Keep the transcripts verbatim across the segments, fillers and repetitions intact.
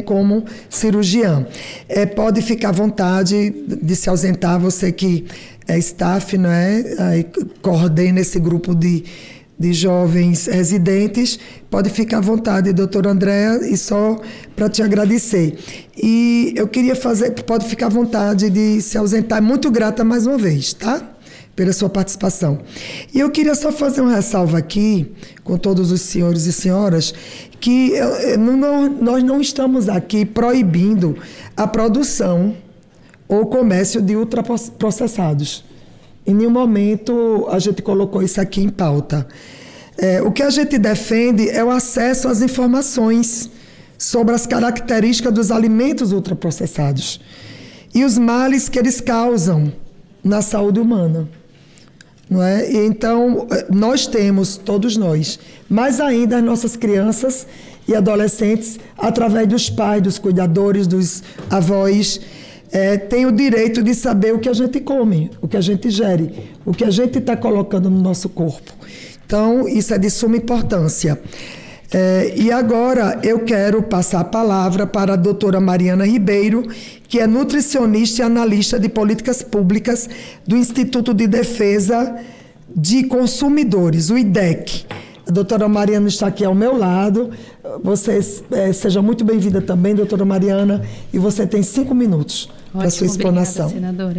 como cirurgiã. É, pode ficar à vontade de se ausentar, você que é staff, né, aí, coordena esse grupo de, de jovens residentes, pode ficar à vontade, doutora Andréa, e só para te agradecer. E eu queria fazer, pode ficar à vontade de se ausentar, muito grata mais uma vez, tá? Pela sua participação. E eu queria só fazer um ressalvo aqui, com todos os senhores e senhoras, que eu, não, nós não estamos aqui proibindo a produção ou comércio de ultraprocessados. Em nenhum momento a gente colocou isso aqui em pauta. É, o que a gente defende é o acesso às informações sobre as características dos alimentos ultraprocessados e os males que eles causam na saúde humana. Não é? E então, nós temos, todos nós, mais ainda as nossas crianças e adolescentes, através dos pais, dos cuidadores, dos avós, é, têm o direito de saber o que a gente come, o que a gente ingere, o que a gente está colocando no nosso corpo. Então, isso é de suma importância. É, e agora eu quero passar a palavra para a doutora Mariana Ribeiro, que é nutricionista e analista de políticas públicas do Instituto de Defesa de Consumidores, o I D E C. A doutora Mariana está aqui ao meu lado. Você é, seja muito bem-vinda também, doutora Mariana, e você tem cinco minutos para a sua explanação. Obrigada, senadora.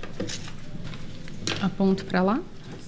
Aponto para lá.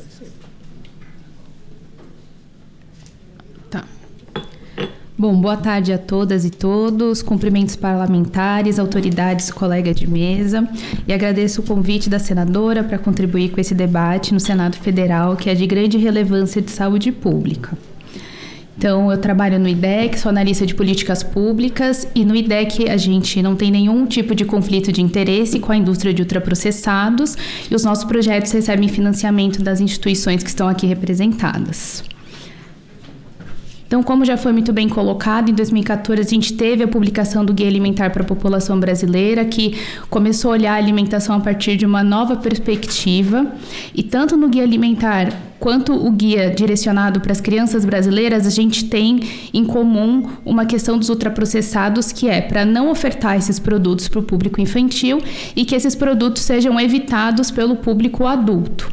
Bom, boa tarde a todas e todos, cumprimentos parlamentares, autoridades, colegas de mesa, e agradeço o convite da senadora para contribuir com esse debate no Senado Federal, que é de grande relevância de saúde pública. Então, eu trabalho no I D E C, sou analista de políticas públicas, e no I D E C a gente não tem nenhum tipo de conflito de interesse com a indústria de ultraprocessados, e os nossos projetos recebem financiamento das instituições que estão aqui representadas. Então, como já foi muito bem colocado, em dois mil e quatorze a gente teve a publicação do Guia Alimentar para a População Brasileira, que começou a olhar a alimentação a partir de uma nova perspectiva. E tanto no Guia Alimentar quanto o guia direcionado para as crianças brasileiras, a gente tem em comum uma questão dos ultraprocessados, que é para não ofertar esses produtos para o público infantil e que esses produtos sejam evitados pelo público adulto.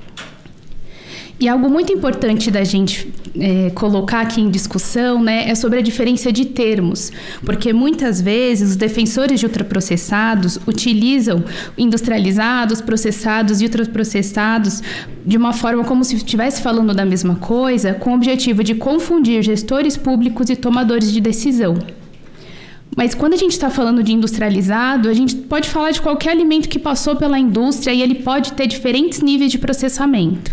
E algo muito importante da gente é, colocar aqui em discussão, né, é sobre a diferença de termos, porque muitas vezes os defensores de ultraprocessados utilizam industrializados, processados e ultraprocessados de uma forma como se estivesse falando da mesma coisa, com o objetivo de confundir gestores públicos e tomadores de decisão. Mas quando a gente está falando de industrializado, a gente pode falar de qualquer alimento que passou pela indústria e ele pode ter diferentes níveis de processamento.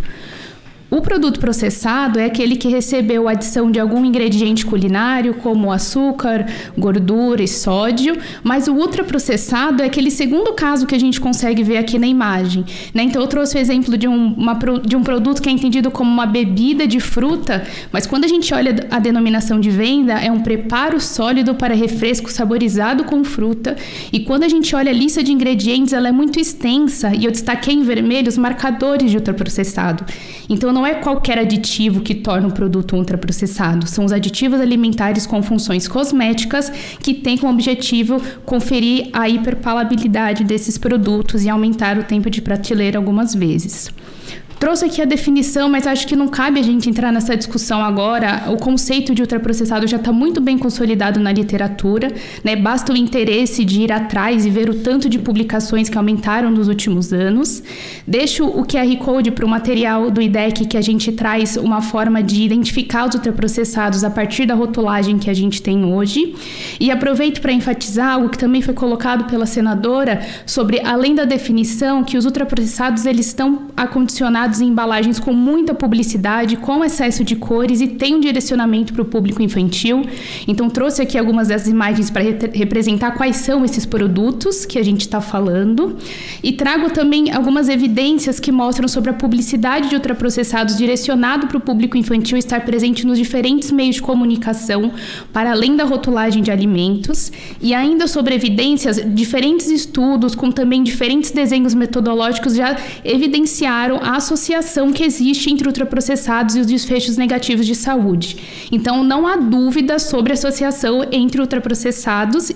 O produto processado é aquele que recebeu a adição de algum ingrediente culinário, como açúcar, gordura e sódio, mas o ultraprocessado é aquele segundo caso que a gente consegue ver aqui na imagem, né? Então, eu trouxe o exemplo de um, uma, de um produto que é entendido como uma bebida de fruta, mas quando a gente olha a denominação de venda, é um preparo sólido para refresco saborizado com fruta, e quando a gente olha a lista de ingredientes, ela é muito extensa, e eu destaquei em vermelho os marcadores de ultraprocessado. Então, não é qualquer aditivo que torna um produto ultraprocessado, são os aditivos alimentares com funções cosméticas que têm como objetivo conferir a hiperpalatabilidade desses produtos e aumentar o tempo de prateleira algumas vezes. Trouxe aqui a definição, mas acho que não cabe a gente entrar nessa discussão agora. O conceito de ultraprocessado já está muito bem consolidado na literatura, né? Basta o interesse de ir atrás e ver o tanto de publicações que aumentaram nos últimos anos. Deixo o Q R Code para o material do I D E C, que a gente traz uma forma de identificar os ultraprocessados a partir da rotulagem que a gente tem hoje. E aproveito para enfatizar algo que também foi colocado pela senadora sobre, além da definição, que os ultraprocessados eles estão acondicionados em embalagens com muita publicidade, com excesso de cores e tem um direcionamento para o público infantil. Então, trouxe aqui algumas das imagens para re- representar quais são esses produtos que a gente está falando. E trago também algumas evidências que mostram sobre a publicidade de ultraprocessados direcionado para o público infantil estar presente nos diferentes meios de comunicação, para além da rotulagem de alimentos. E ainda sobre evidências, diferentes estudos com também diferentes desenhos metodológicos já evidenciaram a associação que existe entre ultraprocessados e os desfechos negativos de saúde. Então, não há dúvida sobre a associação entre ultraprocessados